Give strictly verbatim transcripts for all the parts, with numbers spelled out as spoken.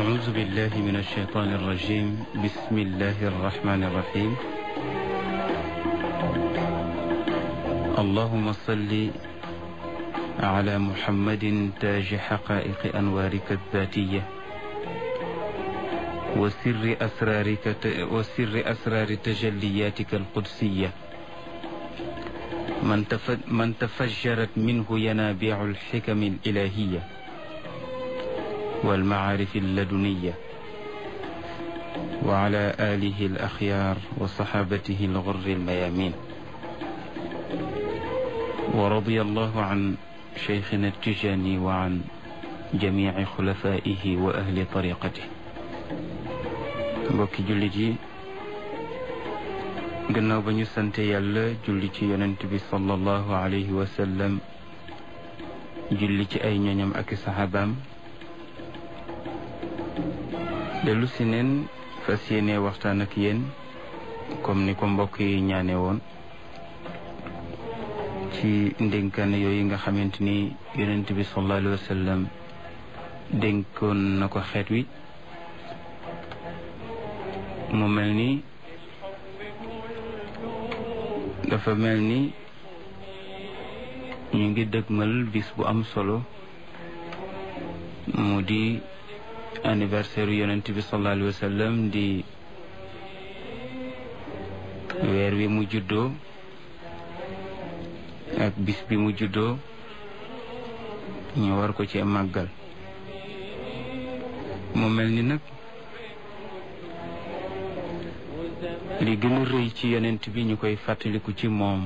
أعوذ بالله من الشيطان الرجيم. بسم الله الرحمن الرحيم. اللهم صل على محمد تاج حقائق أنوارك الذاتية وسر أسرارك وسر أسرار تجلياتك القدسية من من تفجرت منه ينابيع الحكم الإلهية والمعارف اللدنية، وعلى آله الأخيار وصحابته الغر الميامين. ورضي الله عن شيخنا التجاني وعن جميع خلفائه وأهل طريقته. mbokki jullit yi, gannaaw ba ñu sante yàlla julli ci yonent bi sallallahu alayhi wa sallam, julli ci ay ñoñam ak saxaabaam, dellu si neen fas yéene waxtaan ak yéen comme ni ko mbokk yi ñaane woon ci ndénkaan yooyu nga xamante ni yonent bi sallallahu alayhi wa sallam dénkoon na ko xeet wi. mu mel ni dafa mel ni ñu ngi dëgmal bis bu am solo, mu di anniversaire yonent bi sallallahu alayhi wa sallam, di weer wi mu juddoo ak bis bi mu juddoo ñu war ko ci màggal. mu mel ni nag li gën a rëy ci yonent bi ñu koy fàttaliku ci moom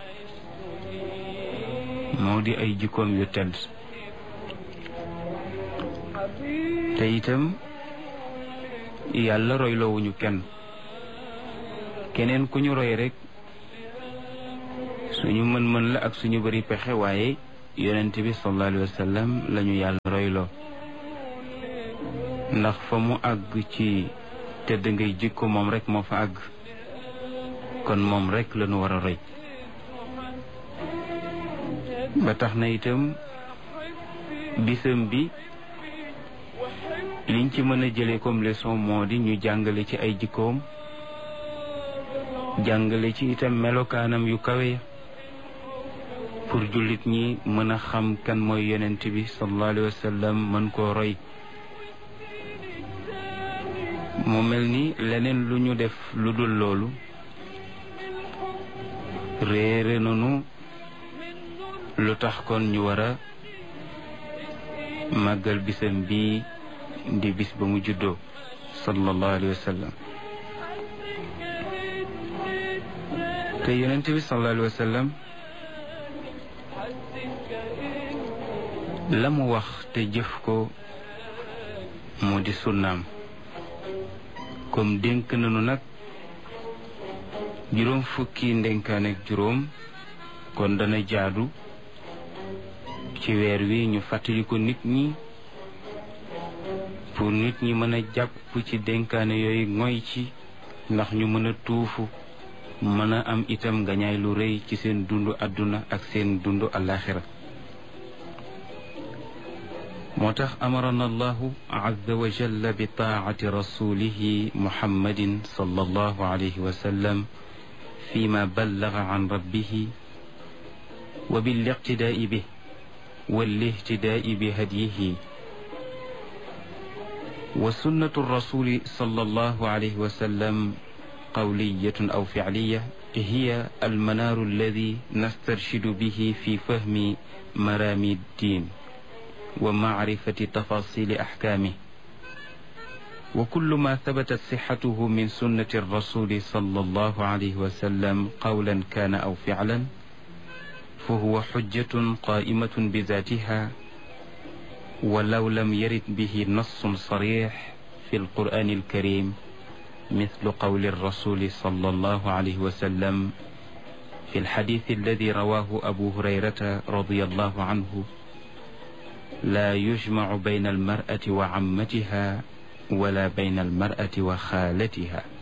moo di ay jikkoom yu tedd, te itam yàlla royloowuñu kenn keneen ku ñu roy rek suñu mën-mën la ak suñu bari pexe, waaye yonent bi sallallahu alayhi wa sallam lañu yàlla royloo, ndax fa mu àgg ci tedd ngay jikko moom rek moo fa àgg, kon moom rek lañu war a roy. ba tax na itam bisam bi liñ ci mën a jëlee comme leçon moo di ñu jàngale ci ay jikkoom, jàngale ci itam melokaanam yu kawe pour jullit ñi mën a xam kan mooy yonent bi sallallahu alayhi wa sallam, mën koo roy. mu mel ni leneen lu ñu def lu dul loolu réere nanu lu tax kon ñu war a màggal bisam bi di bis ba mu juddoo sallallahu alayhi wa sallam. te yonent bi sallallahu alayhi wa sallam la mu wax te jëf ko moo di sunnaam. comme dénk nañu nag juróom fukki ndénkaan ak juróom, kon dana jaadu ci weer wi ñu fàttali ko nit ñi pour nit ñi mën a jàpp ci dénkaane yooyu ngoy ci, ndax ñu mën a tuufu mën a am itam ngañaay lu rëy ci seen dundu àdduna ak seen dundu àllaaxira. moo tax amarana allahu azza wa jalla bi taacati rasulihi muhammadin sallallahu alayhi wa sallam fi ma ballaga an rabbihi wa biliqtidaai bih walihtidaai bi hadyihi. wa sunnatu rasuli sallallahu alayhi wa sallam qawliyatun aw ficliya hiya almanaaru alladi nastarshidu bihi fi fahmi maraami ddin wa macrifati tafaasili axkaamih. wa kullu ma tabatat sixatuhu min sunnati rasuli sallallahu alayhi wa sallam qawlan kaana aw ficlan fa huwa xujjatun qaa'imatun bi zaatiha walaw lam yarid bihi nassun sarix fi alqur'aani alkarim mithlu qawli rasuli sallallahu alayhi wa sallam fi alxadiisi alladi rawaahu abu hurayrata radiyallahu anhu laa yujmacu bayna almar'ati wa cammatiha wala bayna almar'ati wa xaalatiha.